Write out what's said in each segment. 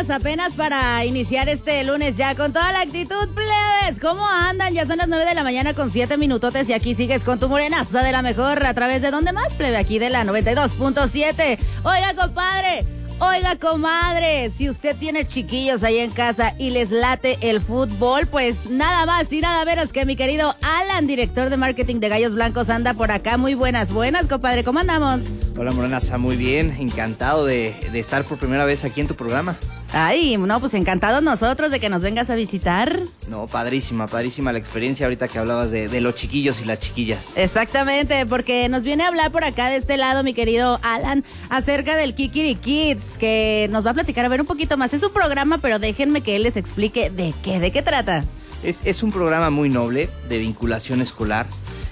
ganas apenas para iniciar este lunes ya con toda la actitud, plebes. ¿Cómo andan? Ya son las 9 de la mañana con 7 minutotes y aquí sigues con tu morenaza de la mejor. ¿A través de dónde más, plebe? Aquí de la 92.7. Oiga, compadre. Oiga, comadre, si usted tiene chiquillos ahí en casa y les late el fútbol, pues nada más y nada menos que mi querido Alan, director de marketing de Gallos Blancos, anda por acá. Muy buenas, compadre, ¿cómo andamos? Hola, morenaza, muy bien, encantado de estar por primera vez aquí en tu programa. Ay, no, pues encantados nosotros de que nos vengas a visitar. No, padrísima la experiencia ahorita que hablabas de los chiquillos y las chiquillas. Exactamente, porque nos viene a hablar por acá de este lado mi querido Alan acerca del Kikiri Kids, que nos va a platicar a ver un poquito más. Es un programa, pero déjenme que él les explique de qué trata. Es un programa muy noble de vinculación escolar.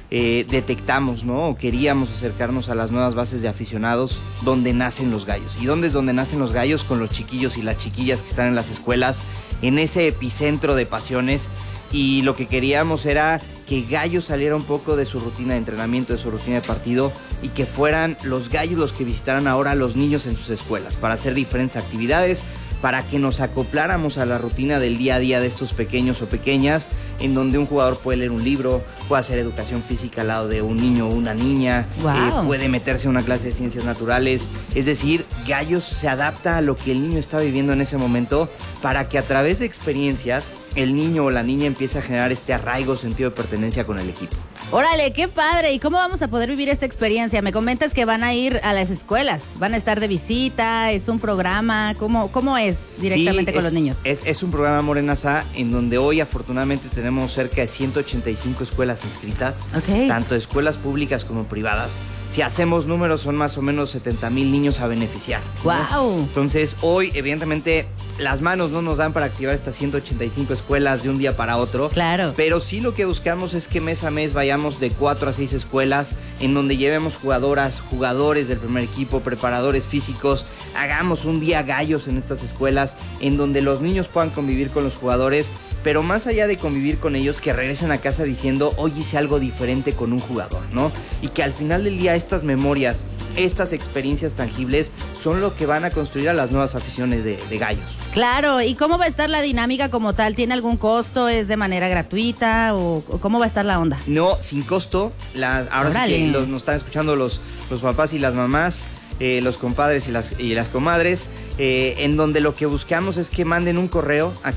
Detectamos, ¿no? O queríamos acercarnos a las nuevas bases de aficionados donde nacen los gallos. ¿Y dónde es donde nacen los gallos? Con los chiquillos y las chiquillas que están en las escuelas, en ese epicentro de pasiones. Y lo que queríamos era que Gallos saliera un poco de su rutina de entrenamiento, de su rutina de partido, y que fueran los gallos los que visitaran ahora a los niños en sus escuelas para hacer diferentes actividades, para que nos acopláramos a la rutina del día a día de estos pequeños o pequeñas, en donde un jugador puede leer un libro, puede hacer educación física al lado de un niño o una niña, puede meterse en una clase de ciencias naturales. Es decir, Gallos se adapta a lo que el niño está viviendo en ese momento para que a través de experiencias el niño o la niña empiece a generar este arraigo, sentido de pertenencia con el equipo. Órale, qué padre. ¿Y cómo vamos a poder vivir esta experiencia? Me comentas que van a ir a las escuelas, van a estar de visita, es un programa, ¿cómo es directamente con los niños? Es un programa, morenaza, en donde hoy afortunadamente tenemos cerca de 185 escuelas inscritas, tanto escuelas públicas como privadas. Si hacemos números, son más o menos 70,000 niños a beneficiar, ¿no? ¡Wow! Entonces, hoy, evidentemente, las manos no nos dan para activar estas 185 escuelas de un día para otro. Claro. Pero sí lo que buscamos es que mes a mes vayamos de 4 a 6 escuelas, en donde llevemos jugadores del primer equipo, preparadores físicos, hagamos un día gallos en estas escuelas, en donde los niños puedan convivir con los jugadores, pero más allá de convivir con ellos, que regresen a casa diciendo, hoy hice algo diferente con un jugador, ¿no? Y que al final del día estas memorias, estas experiencias tangibles son lo que van a construir a las nuevas aficiones de Gallos. Claro, ¿y cómo va a estar la dinámica como tal? ¿Tiene algún costo? ¿Es de manera gratuita? ¿O cómo va a estar la onda? No, sin costo. Ahora sí que nos están escuchando los papás y las mamás, los compadres y las comadres, en donde lo que buscamos es que manden un correo a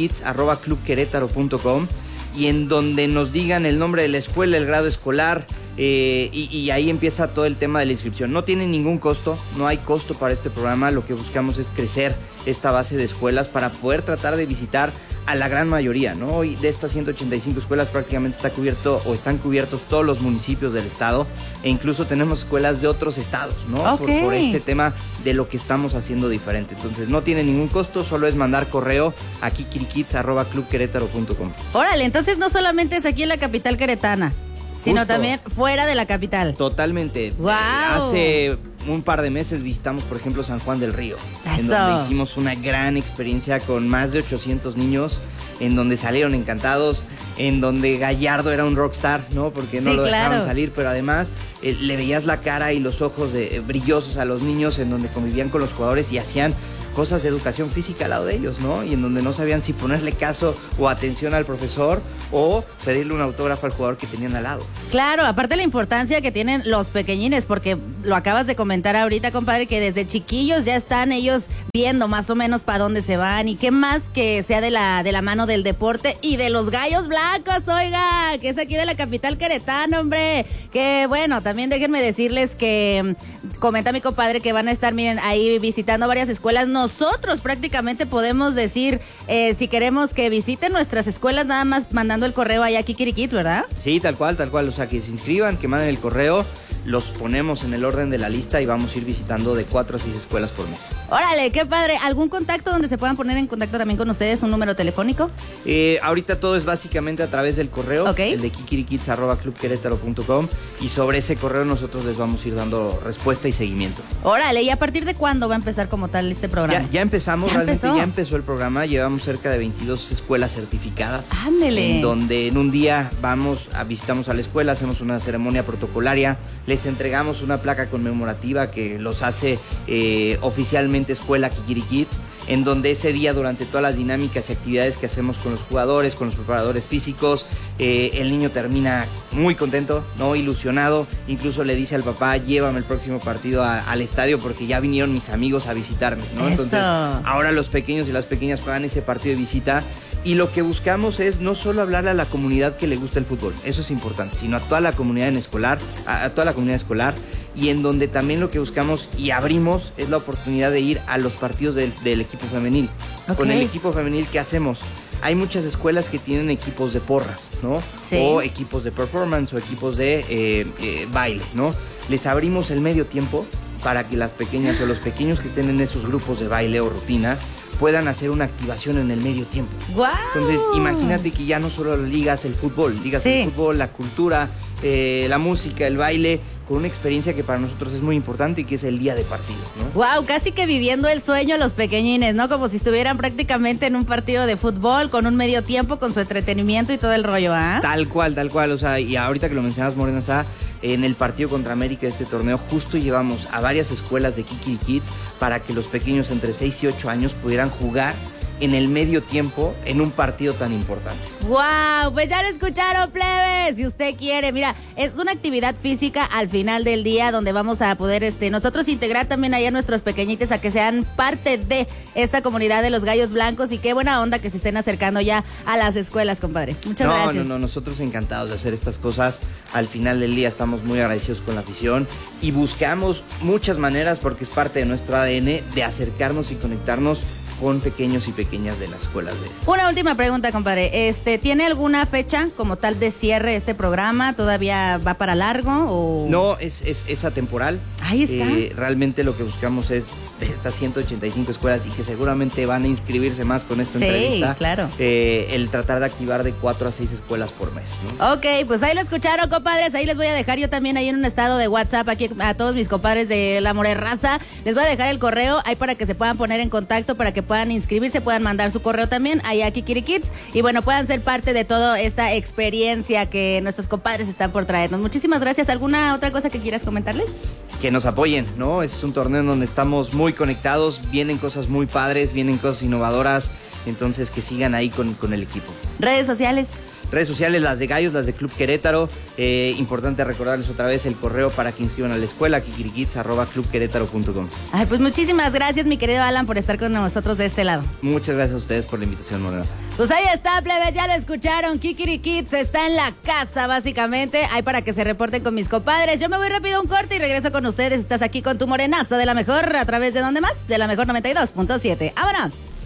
kikirikids@clubquerétaro.com y en donde nos digan el nombre de la escuela, el grado escolar, y ahí empieza todo el tema de la inscripción. No tiene ningún costo, no hay costo para este programa. Lo que buscamos es crecer esta base de escuelas para poder tratar de visitar a la gran mayoría, ¿no? Hoy de estas 185 escuelas prácticamente están cubiertos todos los municipios del estado, e incluso tenemos escuelas de otros estados, ¿no? Por este tema de lo que estamos haciendo diferente. Entonces no tiene ningún costo, solo es mandar correo a kikirikids@clubquerétaro.com. Órale, entonces no solamente es aquí en la capital queretana, sino también fuera de la capital. Totalmente. ¡Wow! Hace un par de meses visitamos, por ejemplo, San Juan del Río, en donde hicimos una gran experiencia con más de 800 niños, en donde salieron encantados, en donde Gallardo era un rockstar, ¿no? Porque no lo dejaban salir, pero además le veías la cara y los ojos brillosos a los niños, en donde convivían con los jugadores y hacían cosas de educación física al lado de ellos, ¿no? Y en donde no sabían si ponerle caso o atención al profesor o pedirle un autógrafo al jugador que tenían al lado. Claro, aparte la importancia que tienen los pequeñines, porque lo acabas de comentar ahorita, compadre, que desde chiquillos ya están ellos viendo más o menos para dónde se van y qué más que sea de la mano del deporte y de los Gallos Blancos, oiga, que es aquí de la capital queretana, hombre. Que bueno, también déjenme decirles que comenta mi compadre que van a estar, miren, ahí visitando varias escuelas. Nosotros prácticamente podemos decir, si queremos que visiten nuestras escuelas, nada más mandando el correo allá a Kikiri Kids, ¿verdad? Sí, tal cual, o sea, que se inscriban, que manden el correo, los ponemos en el orden de la lista y vamos a ir visitando de 4 a 6 escuelas por mes. Órale, qué padre. ¿Algún contacto donde se puedan poner en contacto también con ustedes? ¿Un número telefónico? Ahorita todo es básicamente a través del correo, el de kikirikids@clubquerétaro.com, y sobre ese correo nosotros les vamos a ir dando respuesta y seguimiento. Órale, ¿y a partir de cuándo va a empezar como tal este programa? Ya empezamos, ya empezó el programa, llevamos cerca de 22 escuelas certificadas. ¡Ándele! En donde en un día visitamos a la escuela, hacemos una ceremonia protocolaria, les entregamos una placa conmemorativa que los hace oficialmente Escuela Kikiri Kids, en donde ese día, durante todas las dinámicas y actividades que hacemos con los jugadores, con los preparadores físicos, el niño termina muy contento, ¿no? Ilusionado, incluso le dice al papá, llévame el próximo partido al estadio porque ya vinieron mis amigos a visitarme, ¿no? Eso. Entonces, ahora los pequeños y las pequeñas juegan ese partido de visita. Y lo que buscamos es no solo hablarle a la comunidad que le gusta el fútbol, eso es importante, sino a toda la comunidad escolar, y en donde también lo que buscamos y abrimos es la oportunidad de ir a los partidos del equipo femenil. Okay. Con el equipo femenil, ¿qué hacemos? Hay muchas escuelas que tienen equipos de porras, ¿no? Sí. O equipos de performance o equipos de baile, ¿no? Les abrimos el medio tiempo para que las pequeñas o los pequeños que estén en esos grupos de baile o rutina puedan hacer una activación en el medio tiempo. ¡Guau! Entonces, imagínate que ya no solo ligas el fútbol, el fútbol, la cultura, la música, el baile, con una experiencia que para nosotros es muy importante y que es el día de partido, ¿no? Wow, casi que viviendo el sueño los pequeñines, ¿no? Como si estuvieran prácticamente en un partido de fútbol, con un medio tiempo, con su entretenimiento y todo el rollo, ¿ah? Tal cual, o sea, y ahorita que lo mencionas, Morena Sá, en el partido contra América de este torneo, justo llevamos a varias escuelas de Kikiri Kids para que los pequeños entre 6 y 8 años pudieran jugar en el medio tiempo en un partido tan importante. ¡Wow! Pues ya lo escucharon, plebes. Si usted quiere, mira, es una actividad física al final del día donde vamos a poder nosotros integrar también ahí a nuestros pequeñitos a que sean parte de esta comunidad de los Gallos Blancos, y qué buena onda que se estén acercando ya a las escuelas, compadre. Muchas gracias. No, nosotros encantados de hacer estas cosas. Al final del día estamos muy agradecidos con la afición y buscamos muchas maneras, porque es parte de nuestro ADN, de acercarnos y conectarnos con pequeños y pequeñas de las escuelas de esto. Una última pregunta, compadre. ¿Tiene alguna fecha como tal de cierre este programa? ¿Todavía va para largo o...? No, es atemporal. Ahí está. Realmente lo que buscamos es de estas 185 escuelas, y que seguramente van a inscribirse más con esta entrevista. Sí, claro. El tratar de activar de 4 a 6 escuelas por mes, ¿no? Ok, pues ahí lo escucharon, compadres. Ahí les voy a dejar yo también ahí en un estado de WhatsApp aquí a todos mis compadres de La Morerraza. Les voy a dejar el correo ahí para que se puedan poner en contacto, para que puedan inscribirse, puedan mandar su correo también ahí a Kikiri Kids, y bueno, puedan ser parte de toda esta experiencia que nuestros compadres están por traernos. Muchísimas gracias. ¿Alguna otra cosa que quieras comentarles? Que nos apoyen, ¿no? Es un torneo en donde estamos muy conectados, vienen cosas muy padres, vienen cosas innovadoras, entonces que sigan ahí con el equipo. Redes sociales. Redes sociales, las de Gallos, las de Club Querétaro. Importante recordarles otra vez el correo para que inscriban a la escuela, kikirikids@clubquerétaro.com. Ay, pues muchísimas gracias, mi querido Alan, por estar con nosotros de este lado. Muchas gracias a ustedes por la invitación, Morenaza. Pues ahí está, plebes, ya lo escucharon. Kikiri Kids está en la casa, básicamente. Ahí para que se reporten con mis compadres. Yo me voy rápido a un corte y regreso con ustedes. Estás aquí con tu Morenaza de la mejor, a través de ¿dónde más? De la mejor 92.7. ¡Vámonos!